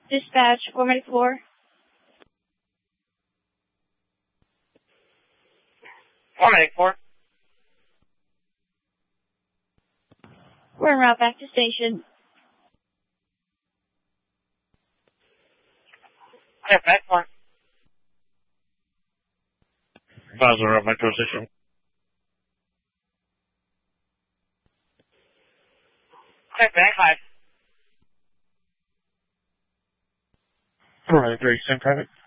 Dispatch 484. We're en route back to station. Okay, back one. Bowser at Metro Station. Okay, back 5. 493, same traffic.